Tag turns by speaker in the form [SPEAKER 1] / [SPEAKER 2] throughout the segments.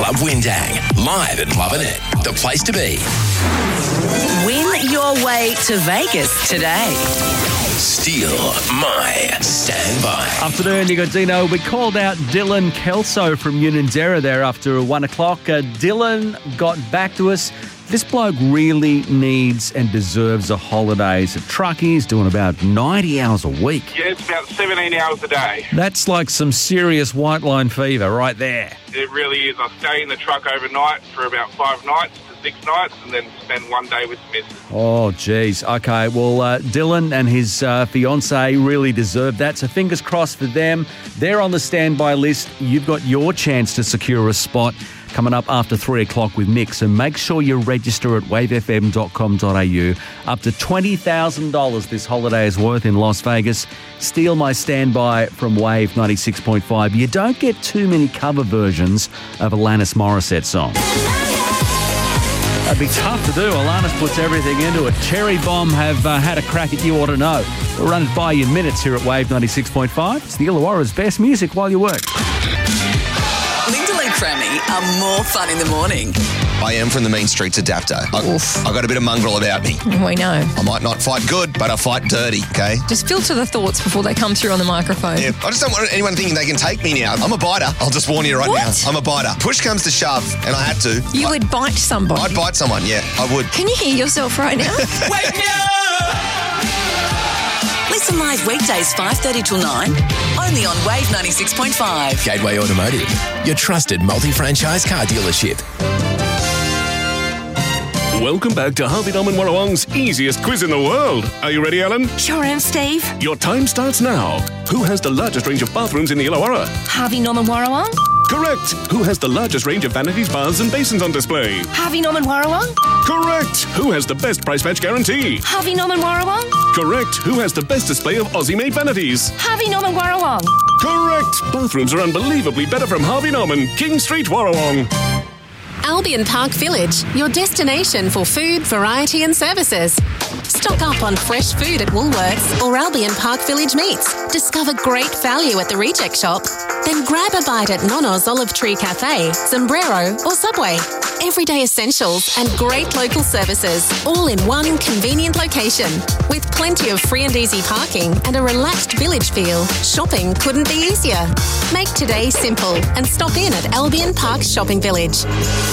[SPEAKER 1] Club Windang, live and loving it. The place to be.
[SPEAKER 2] Win your way to Vegas today.
[SPEAKER 1] Steal my standby.
[SPEAKER 3] Afternoon, you got Dino. We called out Dylan Kelso from Unanderra there after 1 o'clock. Dylan got back to us. This bloke really needs and deserves a holiday. He's a truckie. He's doing about 90 hours a week.
[SPEAKER 4] Yeah, it's about 17 hours a day.
[SPEAKER 3] That's like some serious white line fever right there.
[SPEAKER 4] It really is. I stay in the truck overnight for about 5 nights to 6 nights and then spend 1 day with the missus.
[SPEAKER 3] Oh, geez. Okay, well, Dylan and his fiancée really deserve that, so fingers crossed for them. They're on the standby list. You've got your chance to secure a spot coming up after 3 o'clock with Nick, so make sure you register at wavefm.com.au. Up to $20,000 this holiday is worth in Las Vegas. Steal my standby from Wave 96.5. You don't get too many cover versions of Alanis Morissette songs. That'd be tough to do. Alanis puts everything into it. Cherry Bomb have had a crack at You Ought to Know. We'll run it by you in minutes here at Wave 96.5. It's the Illawarra's best music while you work.
[SPEAKER 2] Lyndall and Crammy are more fun in the morning.
[SPEAKER 5] I am from the mean streets of Dapto. I've got a bit of mongrel about me.
[SPEAKER 6] We know.
[SPEAKER 5] I might not fight good, but I fight dirty, okay?
[SPEAKER 6] Just filter the thoughts before they come through on the microphone.
[SPEAKER 5] Yeah, I just don't want anyone thinking they can take me now. I'm a biter. I'll just warn you right now. I'm a biter. Push comes to shove, and I had to.
[SPEAKER 6] You would bite somebody?
[SPEAKER 5] I'd bite someone, yeah, I would.
[SPEAKER 6] Can you hear yourself right now?
[SPEAKER 2] Wake me up! Listen live weekdays 5:30 till 9, only on Wave 96.5.
[SPEAKER 1] Gateway Automotive, your trusted multi-franchise car dealership.
[SPEAKER 7] Welcome back to Harvey Norman Warrawong's easiest quiz in the world. Are you ready, Alan?
[SPEAKER 8] Sure am, Steve.
[SPEAKER 7] Your time starts now. Who has the largest range of bathrooms in the Illawarra?
[SPEAKER 8] Harvey Norman Warrawong.
[SPEAKER 7] Correct. Who has the largest range of vanities, baths and basins on display?
[SPEAKER 8] Harvey Norman Warrawong.
[SPEAKER 7] Correct. Who has the best price match guarantee?
[SPEAKER 8] Harvey Norman Warrawong.
[SPEAKER 7] Correct. Who has the best display of Aussie-made vanities?
[SPEAKER 8] Harvey Norman Warrawong.
[SPEAKER 7] Correct. Bathrooms are unbelievably better from Harvey Norman, King Street, Warrawong.
[SPEAKER 9] Albion Park Village, your destination for food, variety and services. Stock up on fresh food at Woolworths or Albion Park Village Meats. Discover great value at the Reject Shop. Then grab a bite at Nono's Olive Tree Cafe, Sombrero or Subway. Everyday essentials and great local services, all in one convenient location. With plenty of free and easy parking and a relaxed village feel, shopping couldn't be easier. Make today simple and stop in at Albion Park Shopping Village.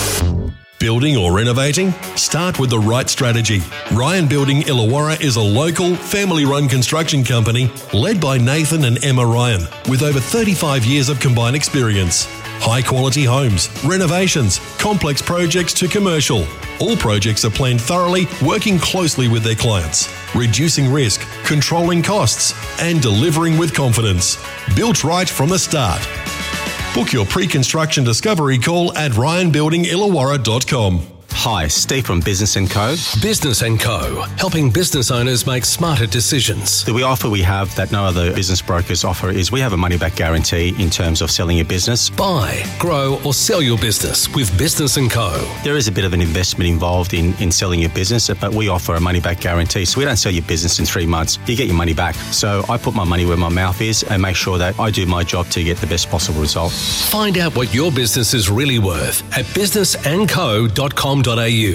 [SPEAKER 10] Building or renovating? Start with the right strategy. Ryan Building Illawarra is a local, family-run construction company led by Nathan and Emma Ryan with over 35 years of combined experience. High-quality homes, renovations, complex projects to commercial. All projects are planned thoroughly, working closely with their clients, reducing risk, controlling costs, and delivering with confidence. Built right from the start. Book your pre-construction discovery call at ryanbuildingillawarra.com.
[SPEAKER 11] Hi, Steve from Business & Co.
[SPEAKER 12] Business & Co. Helping business owners make smarter decisions.
[SPEAKER 11] The offer we have that no other business brokers offer is we have a money-back guarantee in terms of selling your business.
[SPEAKER 12] Buy, grow or sell your business with Business & Co.
[SPEAKER 11] There is a bit of an investment involved in selling your business, but we offer a money-back guarantee. So we don't sell your business in 3 months. You get your money back. So I put my money where my mouth is and make sure that I do my job to get the best possible result.
[SPEAKER 12] Find out what your business is really worth at businessandco.com.au.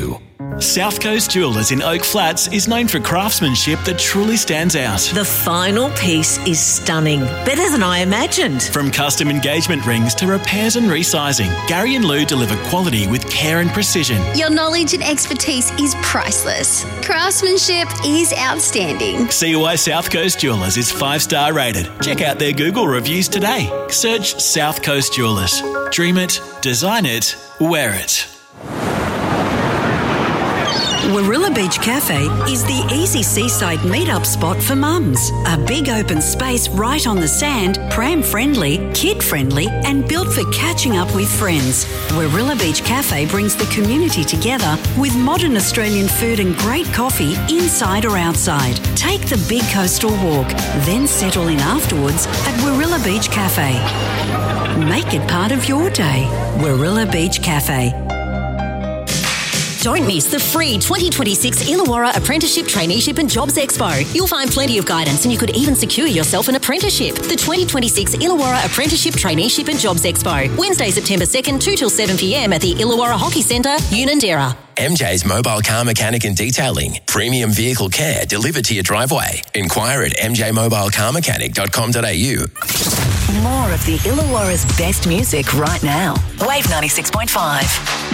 [SPEAKER 13] South Coast Jewellers in Oak Flats is known for craftsmanship that truly stands out.
[SPEAKER 2] The final piece is stunning. Better than I imagined.
[SPEAKER 13] From custom engagement rings to repairs and resizing, Gary and Lou deliver quality with care and precision.
[SPEAKER 14] Your knowledge and expertise is priceless. Craftsmanship is outstanding.
[SPEAKER 13] See why South Coast Jewellers is 5-star rated. Check out their Google reviews today. Search South Coast Jewellers. Dream it, design it, wear it.
[SPEAKER 15] Warilla Beach Cafe is the easy seaside meet-up spot for mums. A big open space right on the sand, pram-friendly, kid-friendly and built for catching up with friends. Warilla Beach Cafe brings the community together with modern Australian food and great coffee inside or outside. Take the big coastal walk, then settle in afterwards at Warilla Beach Cafe. Make it part of your day. Warilla Beach Cafe.
[SPEAKER 16] Don't miss the free 2026 Illawarra Apprenticeship, Traineeship and Jobs Expo. You'll find plenty of guidance and you could even secure yourself an apprenticeship. The 2026 Illawarra Apprenticeship, Traineeship and Jobs Expo. Wednesday, September 2nd, 2 till 7 p.m. at the Illawarra Hockey Centre, Unanderra.
[SPEAKER 1] MJ's Mobile Car Mechanic and Detailing. Premium vehicle care delivered to your driveway. Inquire at mjmobilecarmechanic.com.au.
[SPEAKER 2] More of the Illawarra's best music right now. Wave 96.5.